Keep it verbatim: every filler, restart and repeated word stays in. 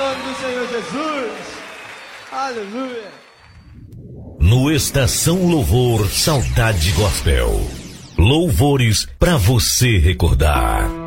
nome do Senhor Jesus. Aleluia. No Estação Louvor Saudade Gospel. Louvores para você recordar.